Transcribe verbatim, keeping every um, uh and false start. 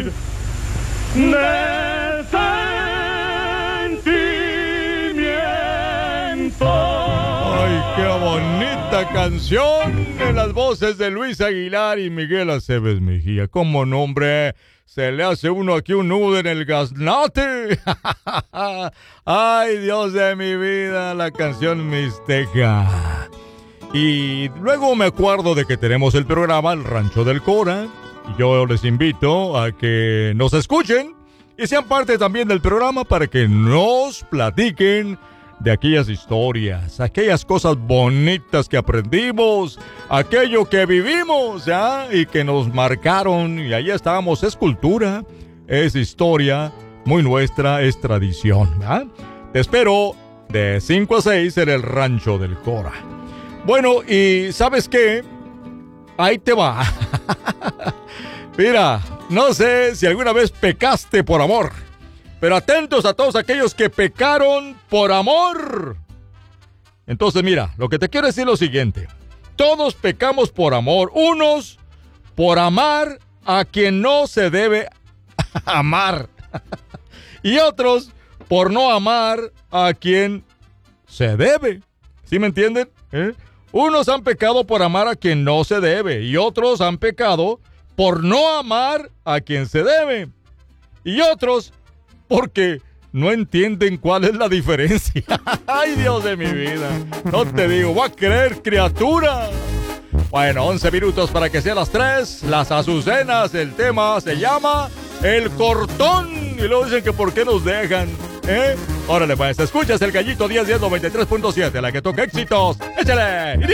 de sentimiento. Ay, qué bonita canción en las voces de Luis Aguilar y Miguel Aceves Mejía. Como nombre, se le hace uno aquí un nudo en el gaznate. Ay, Dios de mi vida, la canción mixteca. Y luego me acuerdo de que tenemos el programa El Rancho del Cora. Y yo les invito a que nos escuchen y sean parte también del programa para que nos platiquen de aquellas historias, aquellas cosas bonitas que aprendimos, aquello que vivimos, ¿ya? Y que nos marcaron. Y ahí estábamos, es cultura, es historia, muy nuestra, es tradición, ¿ya? Te espero de cinco a seis en el Rancho del Cora. Bueno, y ¿sabes qué? Ahí te va. Mira, no sé si alguna vez pecaste por amor, pero atentos a todos aquellos que pecaron por amor. Entonces, mira, lo que te quiero decir es lo siguiente. Todos pecamos por amor. Unos por amar a quien no se debe amar. Y otros por no amar a quien se debe. ¿Sí me entienden? ¿Eh? Unos han pecado por amar a quien no se debe. Y otros han pecado por no amar a quien se debe. Y otros porque no entienden cuál es la diferencia. Ay, Dios de mi vida. No te digo, voy a creer, criatura. Bueno, once minutos para que sean las tres. Las azucenas, el tema se llama El Cortón. Y luego dicen que por qué nos dejan, ¿eh? Órale, pues, escuchas el Gallito diez diez noventa y tres punto siete, la que toca éxitos. ¡Échale!